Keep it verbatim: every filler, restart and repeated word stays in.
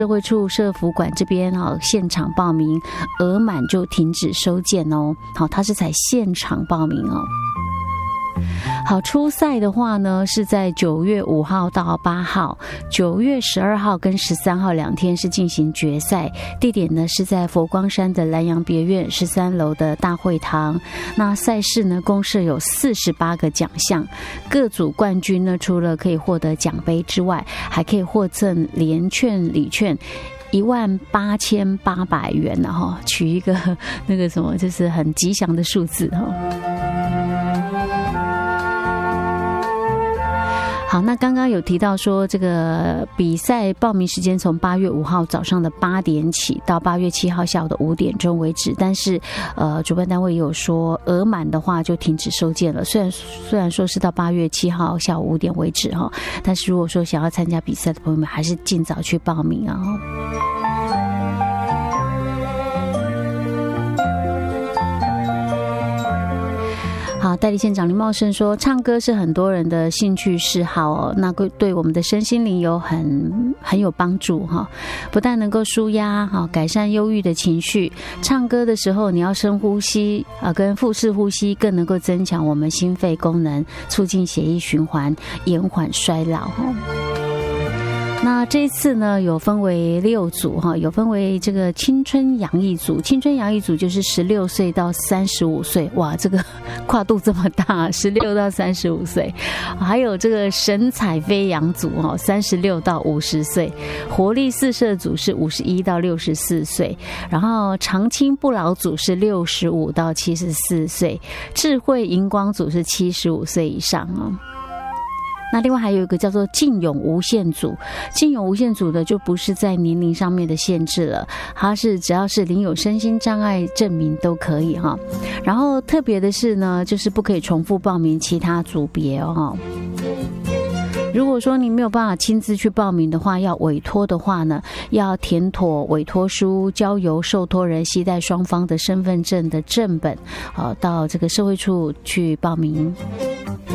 社会处社福馆这边啊，现场报名，额满就停止收件哦。好，它是采现场报名哦。好，初赛的话呢，是在九月五号到八号，九月十二号跟十三号两天是进行决赛，地点呢是在佛光山的南洋别院十三楼的大会堂。那赛事呢，公设有四十八个奖项，各组冠军呢，除了可以获得奖杯之外，还可以获赠连券、礼券。一万八千八百元呢，哈，取一个那个什么，就是很吉祥的数字哈。好，那刚刚有提到说，这个比赛报名时间从八月五号早上的八点起到八月七号下午的五点钟为止，但是呃，主办单位也有说，额满的话就停止收件了。虽然虽然说是到八月七号下午五点为止哈，但是如果说想要参加比赛的朋友们，还是尽早去报名啊。好，代理县长林茂盛说，唱歌是很多人的兴趣嗜好哦，那个对我们的身心灵有很很有帮助哈，不但能够舒压哈，改善忧郁的情绪。唱歌的时候，你要深呼吸啊，跟腹式呼吸，更能够增强我们心肺功能，促进血液循环，延缓衰老哈。那这一次呢，有分为六组哈，有分为这个青春洋溢组，青春洋溢组就是十六岁到三十五岁，哇，这个跨度这么大，十六到三十五岁，还有这个神采飞扬组哈，三十六到五十岁，活力四射组是五十一到六十四岁，然后长青不老组是六十五到七十四岁，智慧荧光组是七十五岁以上啊。那另外还有一个叫做劲勇无限组，劲勇无限组的就不是在年龄上面的限制了，它是只要是领有身心障碍证明都可以哈。然后特别的是呢，就是不可以重复报名其他组别哦。如果说你没有办法亲自去报名的话，要委托的话呢，要填妥委托书，交由受托人携带双方的身份证的正本，呃，到这个社会处去报名。